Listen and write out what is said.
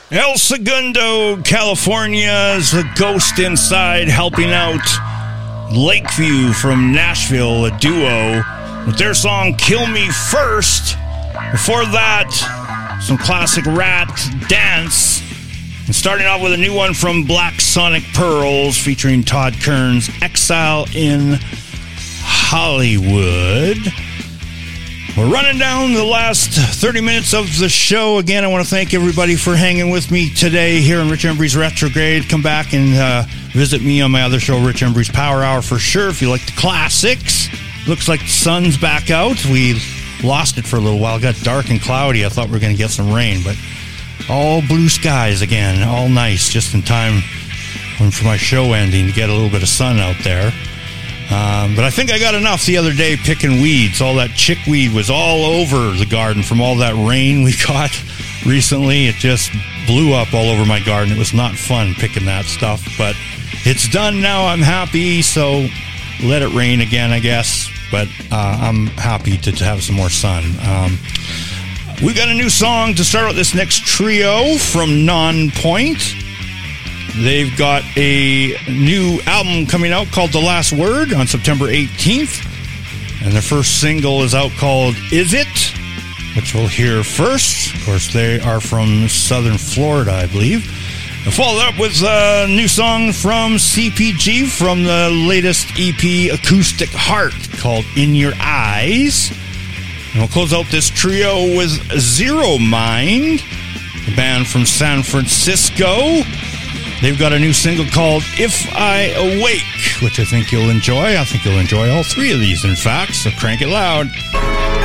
El Segundo, California's A Ghost Inside, helping out Lakeview from Nashville, a duo, with their song Kill Me First. Before that, some classic Rat Dance. And starting off with a new one from Black Sonic Pearls featuring Todd Kerns, Exile in Hollywood. We're running down the last 30 minutes of the show. Again, I want to thank everybody for hanging with me today here in Rich Embry's Retrograde. Come back and visit me on my other show, Rich Embry's Power Hour, for sure, if you like the classics. Looks like the sun's back out. We lost it for a little while. It got dark and cloudy. I thought we were going to get some rain, but all blue skies again. All nice, just in time for my show ending to get a little bit of sun out there. But I think I got enough the other day picking weeds. All that chickweed was all over the garden from all that rain we got recently. It just blew up all over my garden. It was not fun picking that stuff, but it's done now. I'm happy, so let it rain again, I guess. But I'm happy to have some more sun. We've got a new song to start out this next trio from Non-Point. They've got a new album coming out called The Last Word on September 18th. And their first single is out called Is It?, which we'll hear first. Of course, they are from southern Florida, I believe. And followed up with a new song from CPG from the latest EP, Acoustic Heart, called In Your Eyes. And we'll close out this trio with Zero Mind, a band from San Francisco. They've got a new single called If I Awake, which I think you'll enjoy. I think you'll enjoy all three of these, in fact, so crank it loud.